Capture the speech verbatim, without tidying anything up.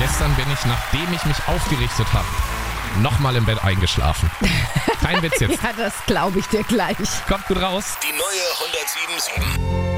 gestern bin ich, nachdem ich mich aufgerichtet habe, nochmal im Bett eingeschlafen. Kein Witz jetzt. Ja, das glaube ich dir gleich. Kommt gut raus. Die neue hundertsieben Komma sieben.